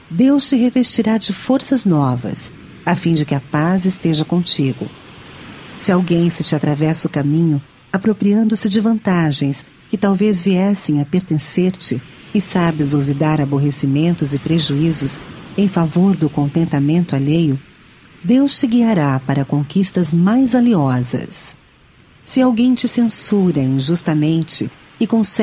Deus te revestirá de forças novas, a fim de que a paz esteja contigo. Se alguém se te atravessa o caminho, apropriando-se de vantagens que talvez viessem a pertencer-te, e sabes olvidar aborrecimentos e prejuízos em favor do contentamento alheio, Deus te guiará para conquistas mais valiosas. Se alguém te censura injustamente e consegue